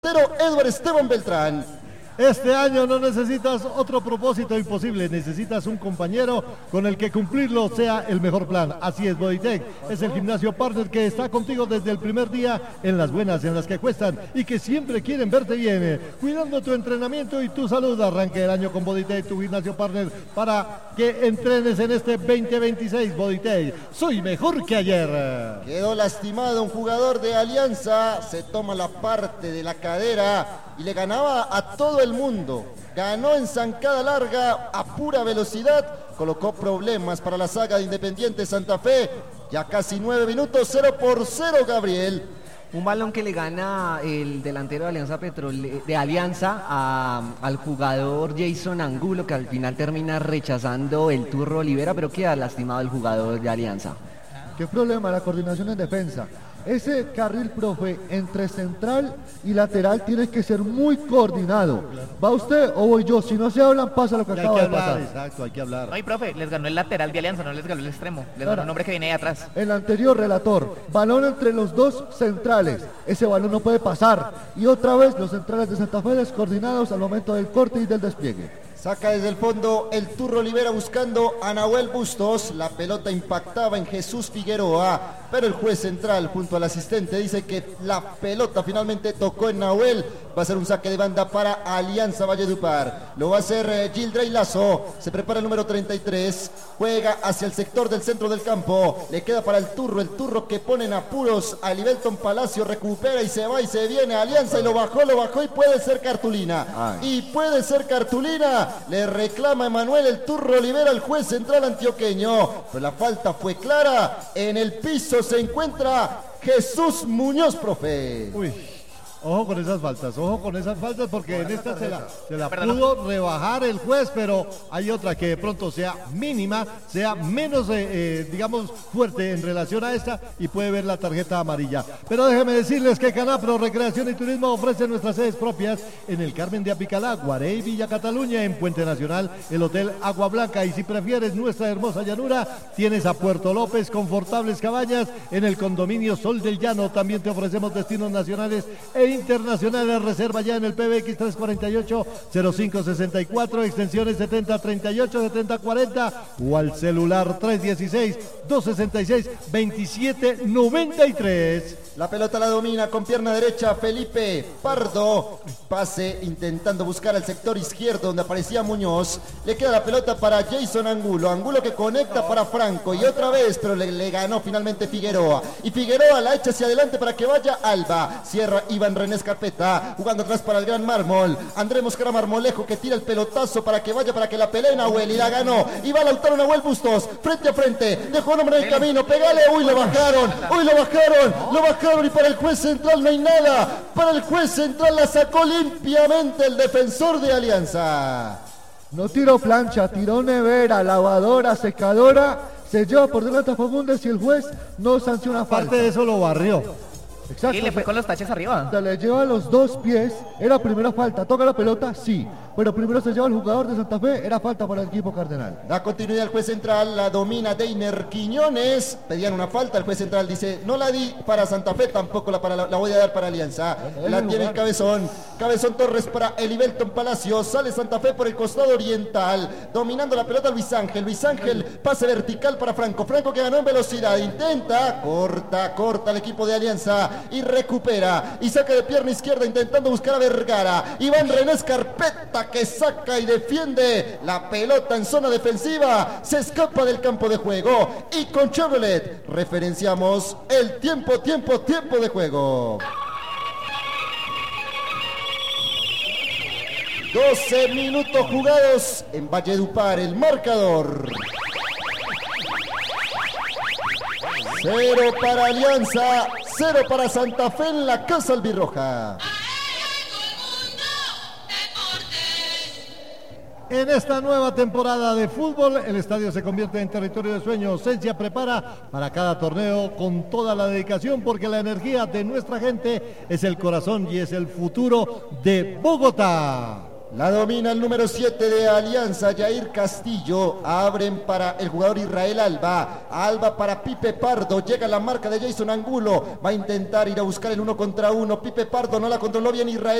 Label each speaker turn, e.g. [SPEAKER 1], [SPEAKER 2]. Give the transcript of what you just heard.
[SPEAKER 1] Edward Esteban Beltrán.
[SPEAKER 2] Este año no necesitas otro propósito imposible, necesitas un compañero con el que cumplirlo sea el mejor plan. Así es, Bodytech es el gimnasio partner que está contigo desde el primer día, en las buenas, en las que cuestan y que siempre quieren verte bien, cuidando tu entrenamiento y tu salud. Arranque el año con Bodytech, tu gimnasio partner, para que entrenes en este 2026. Bodytech, soy mejor que ayer.
[SPEAKER 1] Quedó lastimado un jugador de Alianza, se toma la parte de la cadera y le ganaba a todo el mundo. Ganó en zancada larga a pura velocidad, colocó problemas para la saga de Independiente Santa Fe. Ya casi 9 minutos, 0-0, Gabriel.
[SPEAKER 3] Un balón que le gana el delantero de Alianza al jugador Jason Angulo, que al final termina rechazando el Turro Olivera, pero queda lastimado el jugador de Alianza.
[SPEAKER 4] ¿Qué problema? La coordinación en defensa. Ese carril, profe, entre central y lateral tiene que ser muy coordinado. ¿Va usted o voy yo? Si no se hablan, pasa lo que acaba de pasar.
[SPEAKER 2] Exacto, hay que hablar.
[SPEAKER 5] No, y profe, les ganó el lateral de Alianza, no les ganó el extremo. Les ganó un hombre que viene de atrás.
[SPEAKER 4] El anterior relator, balón entre los dos centrales. Ese balón no puede pasar. Y otra vez los centrales de Santa Fe descoordinados al momento del corte y del despliegue.
[SPEAKER 1] Saca desde el fondo el Turro Olivera buscando a Nahuel Bustos. La pelota impactaba en Jesús Figueroa, pero el juez central junto al asistente dice que la pelota finalmente tocó en Nahuel. Va a ser un saque de banda para Alianza Valledupar. Lo va a hacer Gildrey Lazo. Se prepara el número 33. Juega hacia el sector del centro del campo. Le queda para el Turro que pone en apuros a Libelton Palacio. Recupera y se va y se viene Alianza y lo bajó y puede ser cartulina. Y puede ser cartulina. Le reclama Emanuel el Turro Olivera al juez central antioqueño. Pero la falta fue clara. En el piso se encuentra Jesús Muñoz, profe.
[SPEAKER 2] Uy. Ojo con esas faltas porque en esta se la pudo rebajar el juez, pero hay otra que de pronto sea mínima, sea menos, digamos, fuerte en relación a esta y puede ver la tarjeta amarilla. Pero déjenme decirles que Canapro Recreación y Turismo ofrece nuestras sedes propias en el Carmen de Apicalá, Guarey, Villa Cataluña, en Puente Nacional, el Hotel Agua Blanca, y si prefieres nuestra hermosa llanura, tienes a Puerto López, confortables cabañas en el condominio Sol del Llano. También te ofrecemos destinos nacionales e internacionales. Reserva ya en el PBX 348-0564, extensiones 7038, 7040 o al celular 316-266-2793.
[SPEAKER 1] La pelota la domina con pierna derecha Felipe Pardo. Pase intentando buscar al sector izquierdo donde aparecía Muñoz. Le queda la pelota para Jason Angulo. Angulo que conecta para Franco y otra vez, pero le ganó finalmente Figueroa. Y Figueroa la echa hacia adelante para que vaya Alba. Cierra Iván René Escarpeta. Jugando atrás para el Gran Mármol. Andrés Mosquera Marmolejo que tira el pelotazo para que vaya, para que la pelee Nahuel. Y la ganó. Y va Lautaro Nahuel Bustos. Frente a frente. Dejó un hombre en el camino. Pegale. Uy, lo bajaron. Y para el juez central no hay nada. Para el juez central la sacó limpiamente el defensor de Alianza.
[SPEAKER 4] No tiró plancha, tiró nevera, lavadora, secadora. Se lleva por delante a Fagundes y el juez no sanciona falta.
[SPEAKER 2] Parte de eso lo barrió.
[SPEAKER 5] Exacto. Y le fue con los taches arriba.
[SPEAKER 4] Se le lleva los dos pies. Era primera falta. ¿Toca la pelota? Sí. Pero primero se lleva el jugador de Santa Fe. Era falta para el equipo cardenal.
[SPEAKER 1] Da continuidad al juez central. La domina Deiner Quiñones. Pedían una falta. El juez central dice: no la di para Santa Fe, tampoco la voy a dar para Alianza. La tiene el Cabezón. Cabezón Torres para Elibelton Palacios. Sale Santa Fe por el costado oriental. Dominando la pelota Luis Ángel. Luis Ángel, pase vertical para Franco. Franco que ganó en velocidad. Intenta. Corta el equipo de Alianza. Y recupera. Y saca de pierna izquierda intentando buscar a Vergara. Iván René Escarpeta que saca y defiende la pelota en zona defensiva. Se escapa del campo de juego. Y con Chevrolet referenciamos el tiempo de juego. 12 minutos jugados en Valledupar. El marcador: 0 para Alianza, 0 para Santa Fe en la Casa Albirroja.
[SPEAKER 2] En esta nueva temporada de fútbol, el estadio se convierte en territorio de sueños. Sensia prepara para cada torneo con toda la dedicación, porque la energía de nuestra gente es el corazón y es el futuro de Bogotá.
[SPEAKER 1] La domina el número 7 de Alianza, Jair Castillo. Abren para el jugador Israel Alba. Alba para Pipe Pardo. Llega la marca de Jason Angulo. Va a intentar ir a buscar el 1 contra 1. Pipe Pardo no la controló bien Israel.